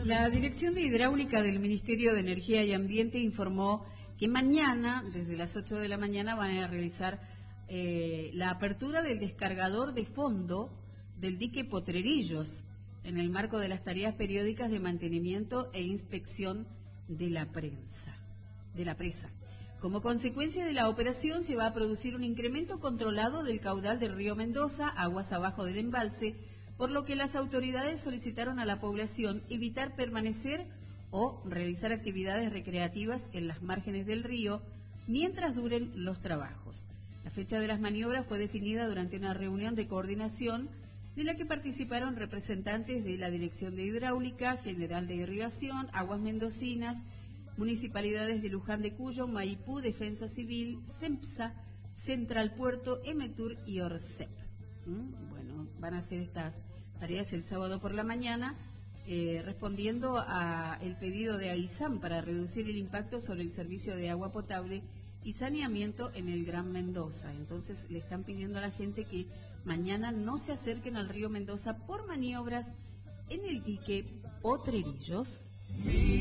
La Dirección de Hidráulica del Ministerio de Energía y Ambiente informó que mañana, desde las 8 de la mañana, van a realizar la apertura del descargador de fondo del dique Potrerillos, en el marco de las tareas periódicas de mantenimiento e inspección de la presa. Como consecuencia de la operación, se va a producir un incremento controlado del caudal del río Mendoza, aguas abajo del embalse, por lo que las autoridades solicitaron a la población evitar permanecer o realizar actividades recreativas en las márgenes del río mientras duren los trabajos. La fecha de las maniobras fue definida durante una reunión de coordinación de la que participaron representantes de la Dirección de Hidráulica, General de Irrigación, Aguas Mendocinas, municipalidades de Luján de Cuyo, Maipú, Defensa Civil, CEMPSA, Central Puerto, Emetur y Orsep. Bueno, van a hacer estas tareas el sábado por la mañana, respondiendo a el pedido de AISAM para reducir el impacto sobre el servicio de agua potable y saneamiento en el Gran Mendoza. Entonces le están pidiendo a la gente que mañana no se acerquen al río Mendoza por maniobras en el dique Potrerillos.